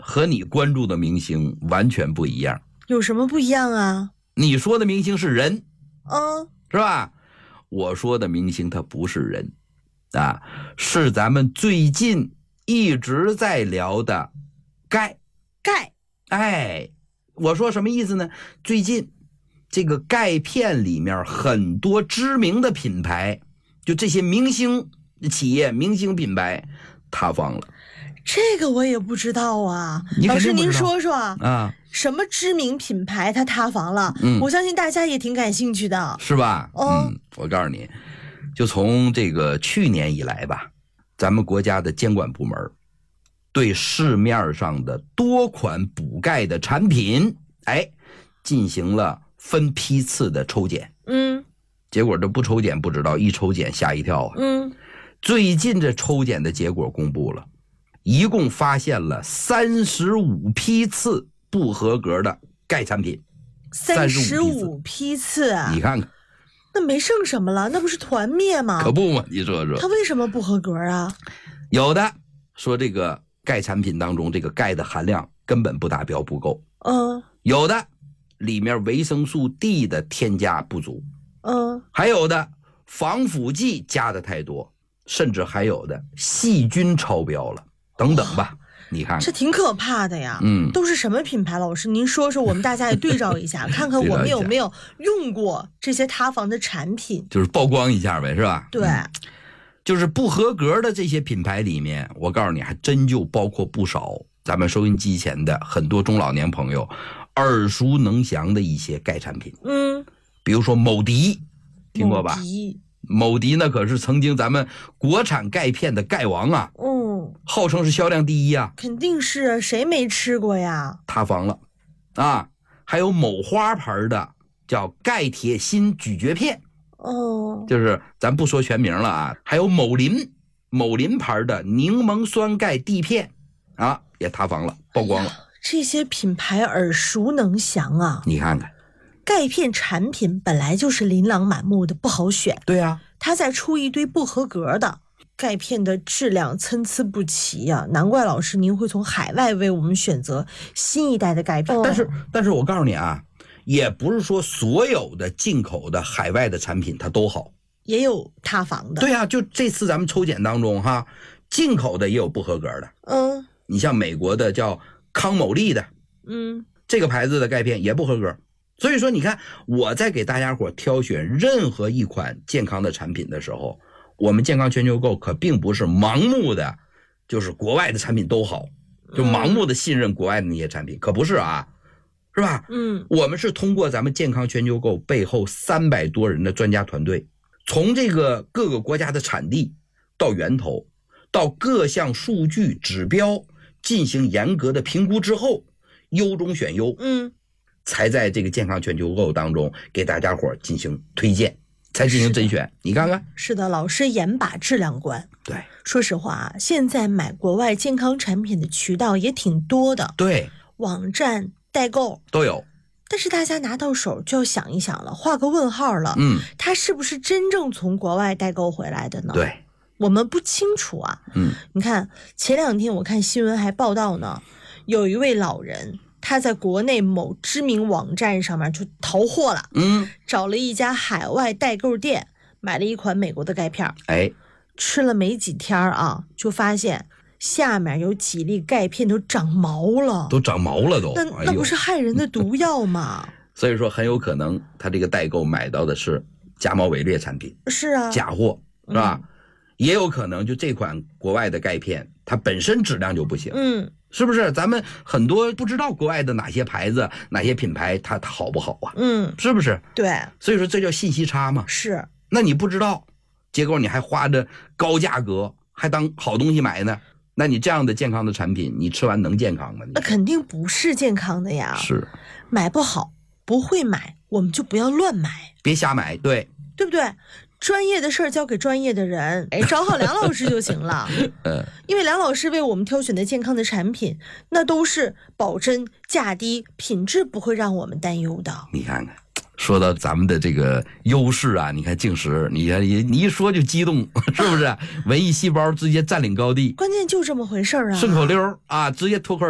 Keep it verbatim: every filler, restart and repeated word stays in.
和你关注的明星完全不一样。 有什么不一样啊？ 你说的明星是人， 嗯， 是吧？我说的明星他不是人啊，是咱们最近一直在聊的钙。 钙， 哎，我说什么意思呢？最近这个钙片里面很多知名的品牌，就这些明星企业、明星品牌塌房了。 这个我也不知道啊。 你老师您肯定不知道说说啊， 什么知名品牌它塌房了？ 嗯我相信大家也挺感兴趣的。 是吧？ 哦嗯，我告诉你，就从这个去年以来吧，咱们国家的监管部门对市面上的多款补钙的产品，哎，进行了分批次的抽检。 嗯结果这不抽检不知道，一抽检吓一跳啊！ 嗯， 最近这抽检的结果公布了，一共发现了三十五批次不合格的钙产品。 三十五批次啊！ 你看看， 那没剩什么了，那不是团灭吗？ 可不嘛？你说说， 它为什么不合格啊？ 有的说这个钙产品当中这个钙的含量根本不达标不够， 嗯有的里面维生素 D 的添加不足， 嗯， 还有的防腐剂加的太多，甚至还有的细菌超标了，等等吧。你看看， 这挺可怕的呀。 嗯都是什么品牌？老师您说说，我们大家也对照一下，看看我们有没有用过这些塌房的产品。 就是曝光一下呗，是吧？ 对， 嗯就是不合格的这些品牌里面，我告诉你，还真就包括不少咱们收音机前的很多中老年朋友耳熟能详的一些钙产品。 嗯， 比如说某迪，听过吧？ 某迪， 某迪那可是曾经咱们国产钙片的钙王啊， 嗯， 号称是销量第一啊， 肯定是，谁没吃过呀？ 塌房了啊。还有某花牌的叫钙铁锌咀嚼片， 哦， 就是咱不说全名了啊。还有某林某林牌的柠檬酸钙地片啊，也塌房了，曝光了。 哎、这些品牌耳熟能详啊。 你看看， 钙片产品本来就是琳琅满目的，不好选。 对呀、啊， 它再出一堆不合格的钙片的质量参差不齐呀、啊，难怪老师您会从海外为我们选择新一代的钙片。 但是，但是我告诉你啊，也不是说所有的进口的海外的产品它都好， 也有塌房的。 对啊，就这次咱们抽检当中哈，进口的也有不合格的。 嗯， 你像美国的叫康某利的， 嗯， 这个牌子的钙片也不合格。所以说，你看我在给大家伙挑选任何一款健康的产品的时候，我们健康全球购可并不是盲目的，就是国外的产品都好，就盲目的信任国外的那些产品，可不是啊，是吧？ 嗯， 我们是通过咱们健康全球购背后三百多人的专家团队，从这个各个国家的产地到源头，到各项数据指标进行严格的评估之后，优中选优， 嗯， 才在这个健康全球购当中给大家伙进行推荐，才进行甄选。你看看， 是的，老师严把质量关。 对， 说实话啊，现在买国外健康产品的渠道也挺多的， 对， 网站、代购都有。 但是大家拿到手就要想一想了，画个问号了。 嗯， 它是不是真正从国外代购回来的呢？ 对， 我们不清楚啊。 嗯， 你看前两天我看新闻还报道呢，有一位老人他在国内某知名网站上面就淘货了， 嗯， 找了一家海外代购店买了一款美国的钙片， 哎， 吃了没几天啊，就发现下面有几粒钙片都长毛了， 都长毛了都， 那哎、 那不是害人的毒药吗？ 所以说很有可能他这个代购买到的是假冒伪劣产品， 是啊， 假货，是吧？嗯、也有可能就这款国外的钙片它本身质量就不行， 嗯， 是不是？咱们很多不知道国外的哪些牌子哪些品牌它它好不好啊？ 嗯， 是不是？ 对， 所以说这叫信息差嘛。 是， 那你不知道，结果你还花着高价格还当好东西买呢，那你这样的健康的产品你吃完能健康吗？ 那肯定不是健康的呀。 是， 买不好不会买我们就不要乱买， 别瞎买，对对不对？专业的事儿交给专业的人，哎，找好梁老师就行了。 嗯， 因为梁老师为我们挑选的健康的产品，那都是保真价低，品质不会让我们担忧的。 你看看，说到咱们的这个优势啊，你看静时，你看你你一说就激动，是不是？文艺细胞直接占领高地， 关键就这么回事儿啊， 顺口溜啊，直接脱口